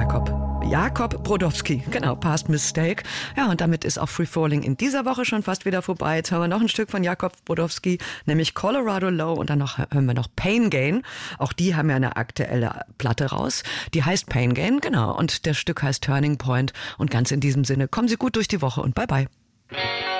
Jakob Brodowski, genau, Past Mistake. Ja, und damit ist auch Free Falling in dieser Woche schon fast wieder vorbei. Jetzt hören wir noch ein Stück von Jakob Brodowski, nämlich Colorado Low, und dann hören wir noch Pain Gain. Auch die haben ja eine aktuelle Platte raus. Die heißt Pain Gain, genau, und das Stück heißt Turning Point. Und ganz in diesem Sinne, kommen Sie gut durch die Woche und bye bye.